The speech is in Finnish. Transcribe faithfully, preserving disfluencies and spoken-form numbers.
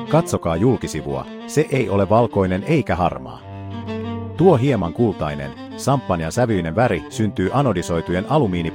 Katsokaa julkisivua, se ei ole valkoinen eikä harmaa. Tuo hieman kultainen, samppanjan sävyinen väri syntyy anodisoitujen alumiinipäästöjen